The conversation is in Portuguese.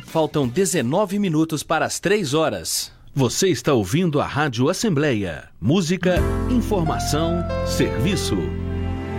Faltam 19 minutos para as 3 horas. Você está ouvindo a Rádio Assembleia. Música, informação, serviço.